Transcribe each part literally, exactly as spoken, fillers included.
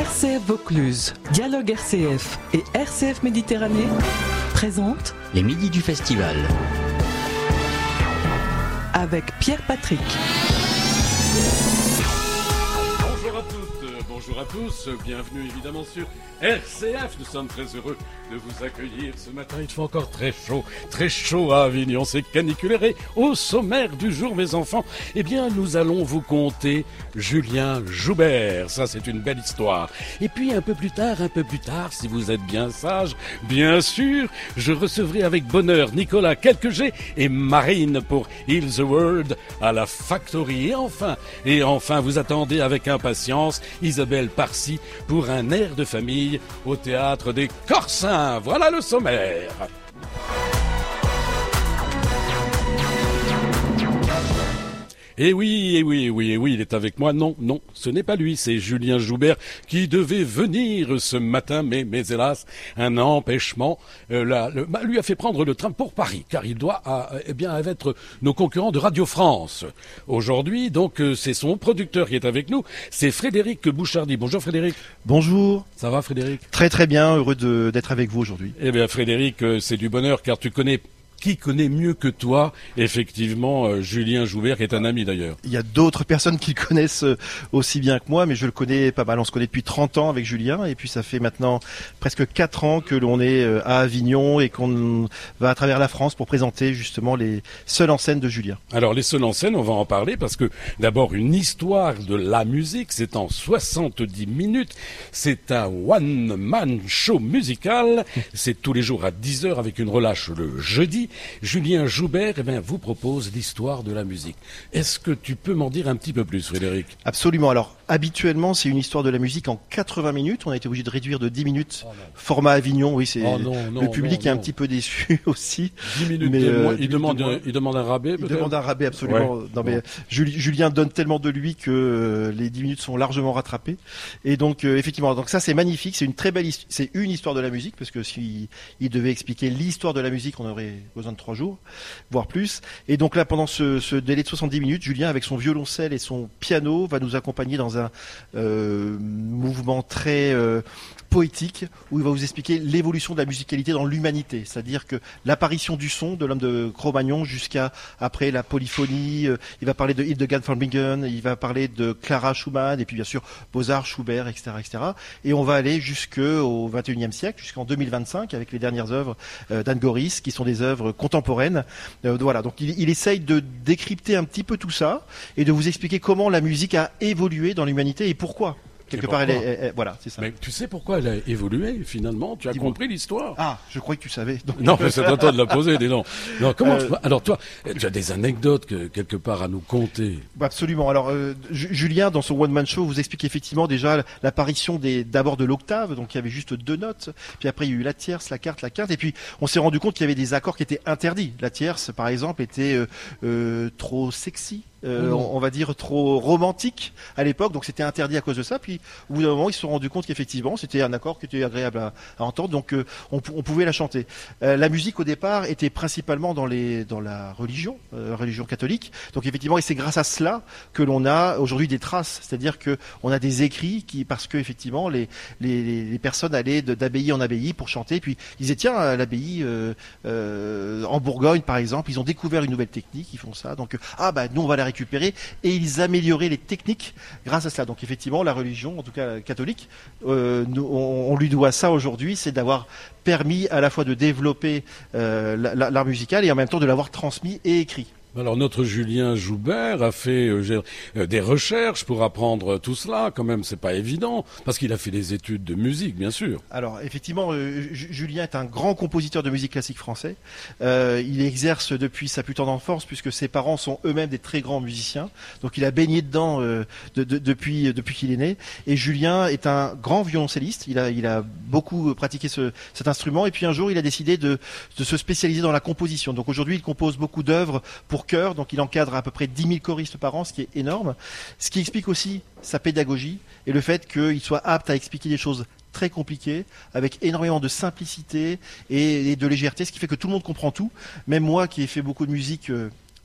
R C F Vaucluse, Dialogue R C F et R C F Méditerranée présentent les midis du festival avec Pierre Patrick. Bonjour à toutes, bonjour à tous, bienvenue évidemment sur R C F. Nous sommes très heureux de vous accueillir ce matin. Il fait encore très chaud, très chaud à Avignon, c'est caniculaire. Et au sommaire du jour, mes enfants, eh bien, nous allons vous conter Julien Joubert. Ça, c'est une belle histoire. Et puis, un peu plus tard, un peu plus tard, si vous êtes bien sage, bien sûr, je recevrai avec bonheur Nicolas Quelquejet et Marine pour Heal the World à la Factory. Et enfin, et enfin, vous attendez avec impatience Isabelle Parcy pour un air de famille au théâtre des Corsins. Voilà le sommaire. Et oui, et oui, et oui, et oui, il est avec moi. Non, non, ce n'est pas lui, c'est Julien Joubert qui devait venir ce matin, mais, mais hélas, un empêchement euh, là, le, bah, lui a fait prendre le train pour Paris, car il doit à, eh bien être nos concurrents de Radio France. Aujourd'hui, donc, euh, c'est son producteur qui est avec nous, c'est Frédéric Bouchardy. Bonjour Frédéric. Bonjour. Ça va Frédéric? Très très bien, heureux de, d'être avec vous aujourd'hui. Eh bien Frédéric, euh, c'est du bonheur, car tu connais... Qui connaît mieux que toi, effectivement, euh, Julien Joubert, qui est un ami d'ailleurs? Il y a d'autres personnes qui le connaissent aussi bien que moi, mais je le connais pas mal. On se connaît depuis trente ans avec Julien, et puis ça fait maintenant presque quatre ans que l'on est à Avignon et qu'on va à travers la France pour présenter justement les seuls en scène de Julien. Alors les seuls en scène, on va en parler parce que d'abord une histoire de la musique, c'est en soixante-dix minutes, c'est un one-man show musical, c'est tous les jours à dix heures avec une relâche le jeudi. Julien Joubert eh bien, vous propose l'histoire de la musique. Est-ce que tu peux m'en dire un petit peu plus, Frédéric? Absolument. Alors, habituellement, c'est une histoire de la musique en quatre-vingts minutes. On a été obligé de réduire de dix minutes. Oh format Avignon, oui, c'est oh non, non, le public non, est un non. petit peu déçu aussi. dix minutes mais, de euh, moins. Il, demande, un, il demande un rabais, peut-être? Il demande un rabais, absolument. Ouais. Non, mais Julien donne tellement de lui que euh, les dix minutes sont largement rattrapées. Et donc, euh, effectivement, donc ça, c'est magnifique. C'est une très belle histoire. C'est une histoire de la musique, parce que si il devait expliquer l'histoire de la musique, on aurait besoin de trois jours, voire plus. Et donc là, pendant ce, ce délai de soixante-dix minutes, Julien, avec son violoncelle et son piano, va nous accompagner dans un euh, mouvement très euh, poétique, où il va vous expliquer l'évolution de la musicalité dans l'humanité. C'est-à-dire que l'apparition du son de l'homme de Cro-Magnon jusqu'à après la polyphonie, euh, il va parler de Hildegard von Bingen, il va parler de Clara Schumann, et puis bien sûr Beaux-Arts, Schubert, et cetera, et cetera. Et on va aller jusqu'au vingt et unième siècle, jusqu'en deux mille vingt-cinq, avec les dernières œuvres euh, d'Anne Goris, qui sont des œuvres contemporaines. Euh, voilà, donc il, il essaye de décrypter un petit peu tout ça, et de vous expliquer comment la musique a évolué dans l'humanité, et pourquoi. Quelque part, elle est, elle, elle, voilà, c'est ça. Mais tu sais pourquoi elle a évolué, finalement? Tu as Dis-moi. compris l'histoire? Ah, je croyais que tu savais. Donc... Non, mais c'est à toi de la poser, dis donc. Non, comment Euh... tu... Alors toi, tu as des anecdotes que, quelque part à nous conter. Absolument. Alors, euh, Julien, dans son one-man show, vous explique effectivement déjà l'apparition des, d'abord de l'octave, donc il y avait juste deux notes, puis après il y a eu la tierce, la quarte, la quinte, et puis on s'est rendu compte qu'il y avait des accords qui étaient interdits. La tierce, par exemple, était euh, euh, trop sexy. Euh, mmh. on, on va dire trop romantique à l'époque, donc c'était interdit à cause de ça. Puis au bout d'un moment, ils se sont rendus compte qu'effectivement, c'était un accord qui était agréable à, à entendre, donc euh, on, on pouvait la chanter. Euh, la musique au départ était principalement dans les dans la religion, euh, religion catholique. Donc effectivement, et c'est grâce à cela que l'on a aujourd'hui des traces, c'est-à-dire que on a des écrits qui, parce que effectivement, les les, les personnes allaient de, d'abbaye en abbaye pour chanter. Puis ils disaient tiens, à l'abbaye euh, euh, en Bourgogne par exemple, ils ont découvert une nouvelle technique, ils font ça. Donc ah bah nous on va la récupérer, et ils amélioraient les techniques grâce à cela. Donc effectivement, la religion, en tout cas catholique, euh, nous, on, on lui doit ça aujourd'hui, c'est d'avoir permis à la fois de développer euh, l'art musical et en même temps de l'avoir transmis et écrit. Alors notre Julien Joubert a fait euh, des recherches pour apprendre tout cela. Quand même, c'est pas évident parce qu'il a fait des études de musique, bien sûr. Alors effectivement, euh, Julien est un grand compositeur de musique classique français. Euh, il exerce depuis sa plus tendre enfance, puisque ses parents sont eux-mêmes des très grands musiciens. Donc il a baigné dedans euh, de, de, depuis depuis qu'il est né. Et Julien est un grand violoncelliste. Il a il a beaucoup pratiqué ce, cet instrument. Et puis un jour, il a décidé de, de se spécialiser dans la composition. Donc aujourd'hui, il compose beaucoup d'œuvres pour chœur, donc il encadre à peu près dix mille choristes par an, ce qui est énorme. Ce qui explique aussi sa pédagogie et le fait qu'il soit apte à expliquer des choses très compliquées, avec énormément de simplicité et, et de légèreté, ce qui fait que tout le monde comprend tout. Même moi qui ai fait beaucoup de musique euh,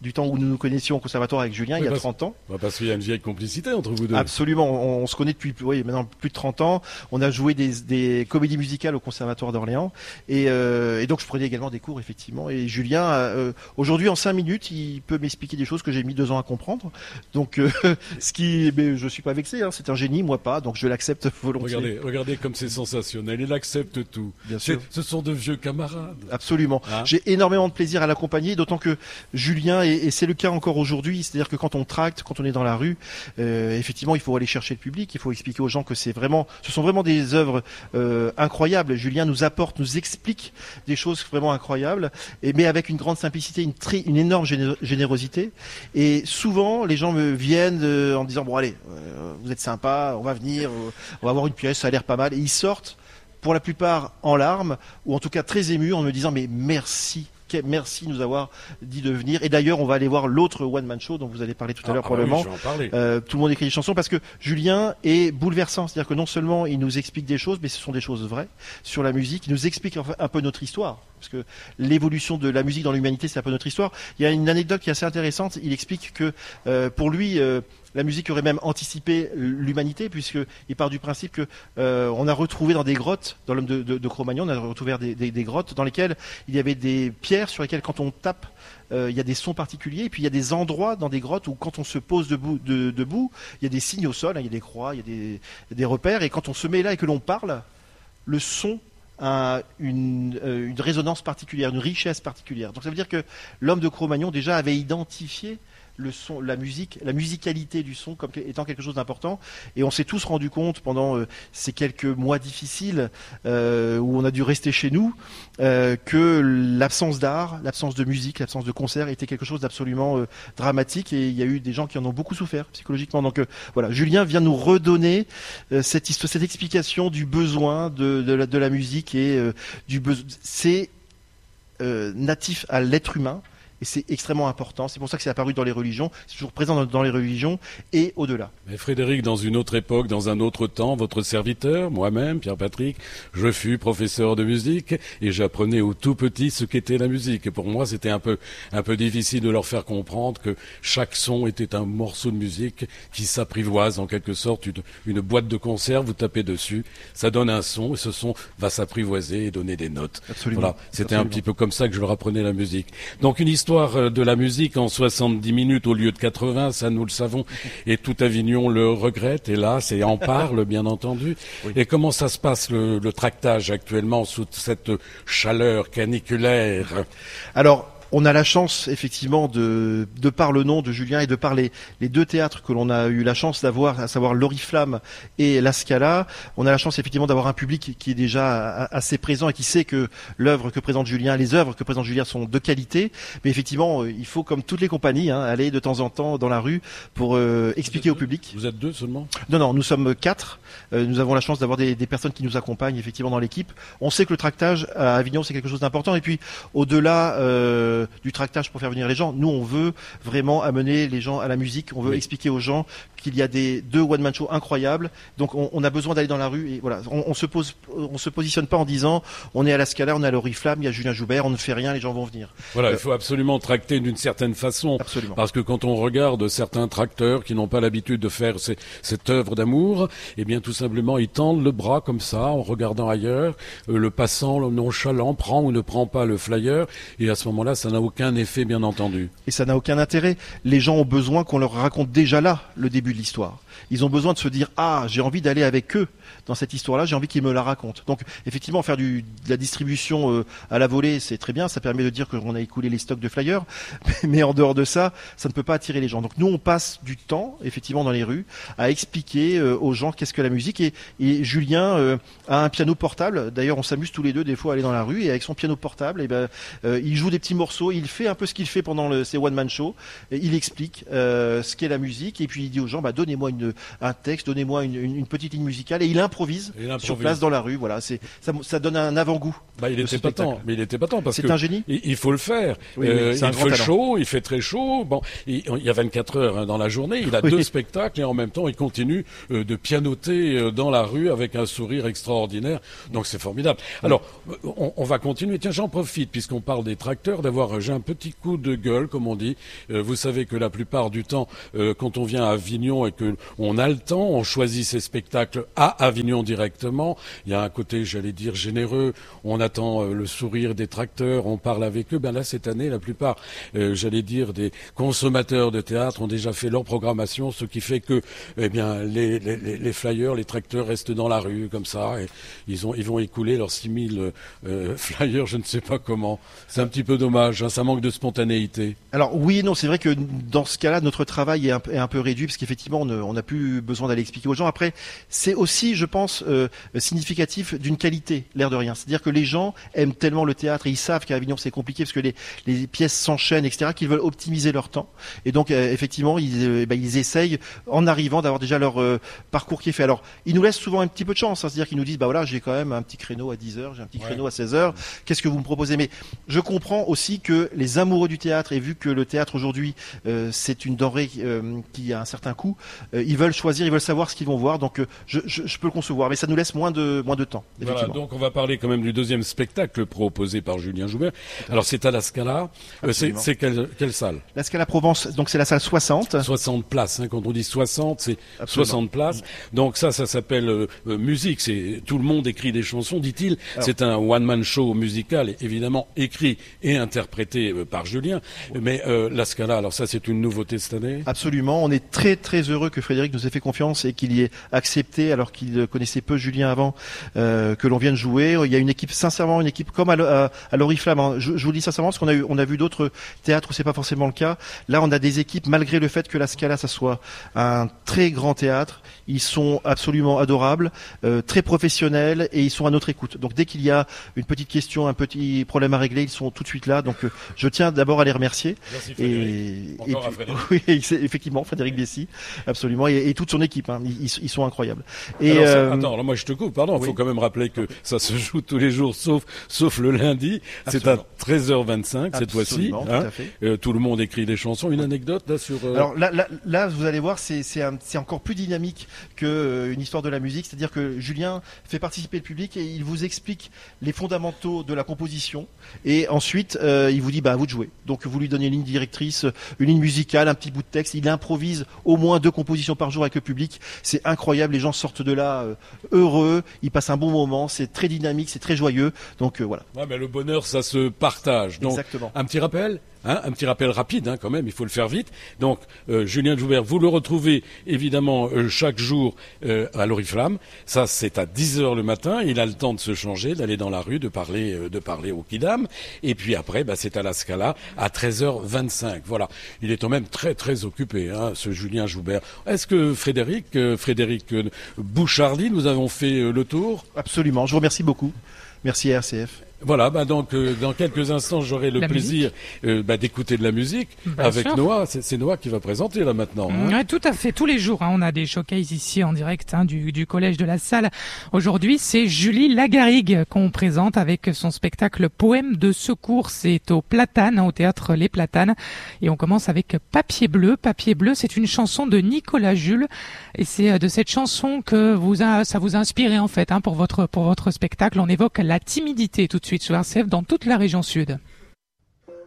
du temps où nous nous connaissions au conservatoire avec Julien, oui, il y a parce, trente ans. Parce qu'il y a une vieille complicité entre vous deux. Absolument, on, on se connaît depuis oui, maintenant plus de trente ans. On a joué des, des comédies musicales au conservatoire d'Orléans et, euh, et donc je prenais également des cours effectivement. Et Julien, euh, aujourd'hui en cinq minutes, il peut m'expliquer des choses que j'ai mis deux ans à comprendre. Donc euh, ce qui, mais je suis pas vexé, hein, c'est un génie, moi pas, donc je l'accepte volontiers. Regardez, regardez comme c'est sensationnel, il accepte tout. Bien sûr. Ce sont de vieux camarades. Absolument. Hein, j'ai énormément de plaisir à l'accompagner, d'autant que Julien, et, et c'est le cas encore aujourd'hui, c'est-à-dire que quand on tracte, quand on est dans la rue, euh, effectivement, il faut aller chercher le public, il faut expliquer aux gens que c'est vraiment, ce sont vraiment des œuvres euh, incroyables. Julien nous apporte, nous explique des choses vraiment incroyables, et, mais avec une grande simplicité, une, très, une énorme géné- générosité. Et souvent, les gens me viennent euh, en me disant, bon allez, euh, vous êtes sympa, on va venir, euh, on va avoir une pièce, ça a l'air pas mal, et ils sortent pour la plupart en larmes, ou en tout cas très émus, en me disant mais merci, merci de nous avoir dit de venir. Et d'ailleurs, on va aller voir l'autre One Man Show dont vous allez parler tout à ah, l'heure ah probablement. Oui, je vais en parler. Euh, tout le monde écrit des chansons parce que Julien est bouleversant. C'est-à-dire que non seulement il nous explique des choses, mais ce sont des choses vraies sur la musique. Il nous explique enfin un peu notre histoire. Parce que l'évolution de la musique dans l'humanité, c'est un peu notre histoire. Il y a une anecdote qui est assez intéressante. Il explique que euh, pour lui, euh, la musique aurait même anticipé l'humanité, puisqu'il part du principe que euh, on a retrouvé dans des grottes, dans l'homme de, de, de Cro-Magnon, on a retrouvé des, des, des grottes dans lesquelles il y avait des pierres sur lesquelles, quand on tape, euh, il y a des sons particuliers. Et puis il y a des endroits dans des grottes où, quand on se pose debout, de, debout il y a des signes au sol, hein, il y a des croix, il y a des, des repères. Et quand on se met là et que l'on parle, le son a une, euh, une résonance particulière, une richesse particulière. Donc ça veut dire que l'homme de Cro-Magnon déjà avait identifié le son, la musique, la musicalité du son comme étant quelque chose d'important. Et on s'est tous rendu compte pendant euh, ces quelques mois difficiles euh, où on a dû rester chez nous euh, que l'absence d'art, l'absence de musique, l'absence de concert était quelque chose d'absolument euh, dramatique. Et il y a eu des gens qui en ont beaucoup souffert psychologiquement. Donc euh, voilà, Julien vient nous redonner euh, cette histoire, cette explication du besoin de, de, la, de la musique et euh, du besoin. C'est euh, natif à l'être humain. Et c'est extrêmement important. C'est pour ça que c'est apparu dans les religions. C'est toujours présent dans, dans les religions et au-delà. Mais Frédéric, dans une autre époque, dans un autre temps, votre serviteur, moi-même, Pierre-Patrick, je fus professeur de musique et j'apprenais aux tout petits ce qu'était la musique. Et pour moi, c'était un peu, un peu difficile de leur faire comprendre que chaque son était un morceau de musique qui s'apprivoise en quelque sorte. Une, une boîte de conserve, vous tapez dessus, ça donne un son et ce son va s'apprivoiser et donner des notes. Absolument. Voilà, c'était Absolument. un petit peu comme ça que je leur apprenais la musique. Donc une histoire de la musique en soixante-dix minutes au lieu de quatre-vingts, ça nous le savons, et tout Avignon le regrette, hélas, et en parle, bien entendu. Oui. Et comment ça se passe le, le tractage actuellement sous cette chaleur caniculaire? Alors, on a la chance, effectivement, de, de par le nom de Julien et de par les, les deux théâtres que l'on a eu la chance d'avoir, à savoir l'Oriflamme et la Scala, on a la chance, effectivement, d'avoir un public qui est déjà assez présent et qui sait que l'œuvre que présente Julien, les œuvres que présente Julien sont de qualité. Mais effectivement, il faut, comme toutes les compagnies, hein, aller de temps en temps dans la rue pour euh, expliquer au public. Vous êtes deux seulement? Non, non, nous sommes quatre. Euh, nous avons la chance d'avoir des, des personnes qui nous accompagnent, effectivement, dans l'équipe. On sait que le tractage à Avignon, c'est quelque chose d'important. Et puis, au-delà euh, du tractage pour faire venir les gens, nous on veut vraiment amener les gens à la musique, on veut oui. expliquer aux gens qu'il y a des deux one man show incroyables, donc on, on a besoin d'aller dans la rue et voilà, on, on se pose, on se positionne pas en disant on est à la Scala, on est à l'Oriflamme, il y a Julien Joubert, on ne fait rien, les gens vont venir. Voilà, euh, il faut absolument tracter d'une certaine façon, absolument. Parce que quand on regarde certains tracteurs qui n'ont pas l'habitude de faire ces, cette œuvre d'amour, eh bien tout simplement ils tendent le bras comme ça en regardant ailleurs, euh, le passant, le nonchalant prend ou ne prend pas le flyer et à ce moment-là ça n'a aucun effet bien entendu. Et ça n'a aucun intérêt. Les gens ont besoin qu'on leur raconte déjà là le début de l'histoire. Ils ont besoin de se dire ah j'ai envie d'aller avec eux dans cette histoire-là, j'ai envie qu'ils me la racontent. Donc effectivement faire du, de la distribution euh, à la volée c'est très bien, ça permet de dire qu'on a écoulé les stocks de flyers, mais en dehors de ça, ça ne peut pas attirer les gens. Donc nous on passe du temps effectivement dans les rues à expliquer euh, aux gens qu'est-ce que la musique et, et Julien euh, a un piano portable. D'ailleurs on s'amuse tous les deux des fois à aller dans la rue et avec son piano portable, et ben euh, il joue des petits morceaux, il fait un peu ce qu'il fait pendant le, ses one man show, et il explique euh, ce qu'est la musique et puis il dit aux gens bah donnez-moi une une, un texte, donnez-moi une, une, une petite ligne musicale, et il improvise, il improvise sur place dans la rue. Voilà, c'est ça, ça donne un avant-goût. Bah, il était pas temps, mais il était pas temps parce c'est que un génie. Il, il faut le faire. Oui, euh, oui, il fait chaud, il fait très chaud. Bon, il, il y a vingt-quatre heures hein, dans la journée. Il a oui. deux spectacles et en même temps, il continue euh, de pianoter euh, dans la rue avec un sourire extraordinaire. Donc c'est formidable. Alors, on, on va continuer. Tiens, j'en profite puisqu'on parle des tracteurs d'avoir. J'ai un petit coup de gueule, comme on dit. Euh, vous savez que la plupart du temps, euh, quand on vient à Avignon et que on a le temps, on choisit ses spectacles à Avignon directement. Il y a un côté, j'allais dire, généreux. On attend euh, le sourire des tracteurs, on parle avec eux. Ben là, cette année, la plupart, euh, j'allais dire, des consommateurs de théâtre ont déjà fait leur programmation, ce qui fait que, eh bien, les, les, les flyers, les tracteurs restent dans la rue comme ça, et ils ont, ils vont écouler leurs six mille euh, flyers, je ne sais pas comment. C'est un petit peu dommage, hein, ça manque de spontanéité. Alors oui et non, c'est vrai que dans ce cas-là, notre travail est un, est un peu réduit parce qu'effectivement, on n'a plus besoin d'aller expliquer aux gens. Après, c'est aussi, je pense, euh, significatif d'une qualité, l'air de rien. C'est-à-dire que les gens aiment tellement le théâtre et ils savent qu'à Avignon c'est compliqué parce que les, les pièces s'enchaînent, et cetera, qu'ils veulent optimiser leur temps. Et donc euh, effectivement, ils, euh, bah, ils essayent en arrivant d'avoir déjà leur euh, parcours qui est fait. Alors, ils nous laissent souvent un petit peu de chance, hein, c'est-à-dire qu'ils nous disent, bah voilà, j'ai quand même un petit créneau à dix heures, j'ai un petit ouais. créneau à seize heures. Qu'est-ce que vous me proposez? Mais je comprends aussi que les amoureux du théâtre, et vu que le théâtre aujourd'hui euh, c'est une denrée euh, qui a un certain coût, euh, ils veulent choisir, ils veulent savoir ce qu'ils vont voir. Donc euh, je, je, je peux le concevoir, mais ça nous laisse moins de moins de temps. Voilà, donc on va parler quand même du deuxième spectacle proposé par Julien Joubert. Alors c'est à la Scala. Euh, c'est, c'est quelle, quelle salle? La Scala Provence. Donc c'est la salle soixante. soixante places. Hein, quand on dit soixante, c'est Absolument. soixante places. Donc ça, ça s'appelle euh, musique. C'est tout le monde écrit des chansons, dit-il. Alors, c'est un one-man show musical, évidemment écrit et interprété euh, par Julien. Ouais. Mais euh, la Scala, alors ça, c'est une nouveauté cette année. Absolument. On est très très heureux que Frédéric nous ait fait confiance et qu'il y ait accepté, alors qu'il connaissait peu Julien avant, euh, que l'on vienne jouer. Il y a une équipe, sincèrement, une équipe comme à, à, à l'Oriflamme. Hein. Je, je vous le dis sincèrement parce qu'on a eu, on a vu d'autres théâtres où c'est pas forcément le cas. Là, on a des équipes, malgré le fait que la Scala, ça soit un très grand théâtre, ils sont absolument adorables, euh, très professionnels et ils sont à notre écoute. Donc dès qu'il y a une petite question, un petit problème à régler, ils sont tout de suite là. Donc euh, je tiens d'abord à les remercier. Merci Frédéric. Et, Encore et puis, à Frédéric. Oui, effectivement, Frédéric Bessy, absolument, et, et toute son équipe. Hein, ils, ils sont incroyables. Et alors, ça, euh, attends, alors moi je te coupe, pardon. Il oui. faut quand même rappeler que ça se joue tous les jours, sauf sauf le lundi. Absolument. C'est à treize heures vingt-cinq cette fois-ci. Hein. Tout, euh, tout le monde écrit des chansons. Une anecdote là sur. Euh... Alors là, là, là, vous allez voir, c'est c'est, un, c'est encore plus dynamique que euh, une histoire de la musique. C'est-à-dire que Julien fait participer le public et il vous explique les fondamentaux de la composition. Et ensuite, euh, il vous dit, bah à vous de jouer. Donc vous lui donnez une ligne directrice, une ligne musicale, un petit bout de texte. Il improvise au moins deux compositions par jour avec le public. C'est incroyable. Les gens sortent de là euh, heureux. Ils passent un bon moment. C'est très dynamique, c'est très joyeux. Donc euh, voilà. Ouais, mais le bonheur, ça se partage. Donc, exactement. Un petit rappel. Hein, un petit rappel rapide, hein, quand même, il faut le faire vite. Donc, euh, Julien Joubert, vous le retrouvez évidemment euh, chaque jour euh, à l'Oriflamme. Ça, c'est à dix heures le matin. Il a le temps de se changer, d'aller dans la rue, de parler, euh, de parler aux kidam. Et puis après, bah, c'est à la Scala à treize heures vingt-cinq. Voilà. Il est quand même très très occupé, hein, ce Julien Joubert. Est-ce que Frédéric, euh, Frédéric euh, Bouchardy, nous avons fait euh, le tour? Absolument. Je vous remercie beaucoup. Merci à R C F. Voilà, bah donc euh, dans quelques instants j'aurai le la plaisir euh, bah, d'écouter de la musique Bien avec sûr. Noah. C'est, c'est Noah qui va présenter là maintenant. Hein. Ouais, tout à fait, tous les jours. Hein, on a des showcases ici en direct hein, du, du collège de la Salle. Aujourd'hui, c'est Julie Lagarrigue qu'on présente avec son spectacle Poème de secours. C'est au Platane, hein, au théâtre Les Platanes. Et on commence avec Papier bleu. Papier bleu, c'est une chanson de Nicolas Jules. Et c'est de cette chanson que vous a, ça vous a inspiré en fait hein, pour votre pour votre spectacle. On évoque la timidité tout de suite sur R C F dans toute la région sud.